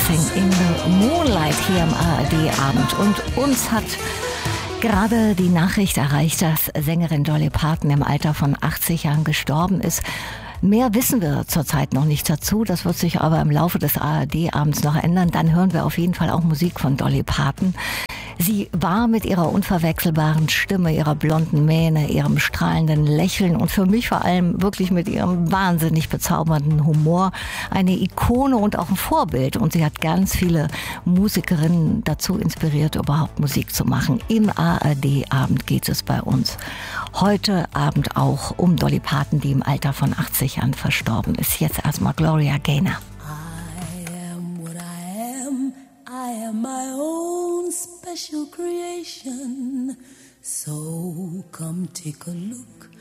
Dancing in the Moonlight hier im ARD-Abend. Und uns hat gerade die Nachricht erreicht, dass Sängerin Dolly Parton im Alter von 80 Jahren gestorben ist. Mehr wissen wir zurzeit noch nicht dazu, das wird sich aber im Laufe des ARD-Abends noch ändern. Dann hören wir auf jeden Fall auch Musik von Dolly Parton. Sie war mit ihrer unverwechselbaren Stimme, ihrer blonden Mähne, ihrem strahlenden Lächeln und für mich vor allem wirklich mit ihrem wahnsinnig bezaubernden Humor eine Ikone und auch ein Vorbild. Und sie hat ganz viele Musikerinnen dazu inspiriert, überhaupt Musik zu machen. Im ARD-Abend geht es bei uns heute Abend auch um Dolly Parton, die im Alter von 80 Jahren verstorben ist. Jetzt erstmal Gloria Gaynor. I am my own special creation. So come take a look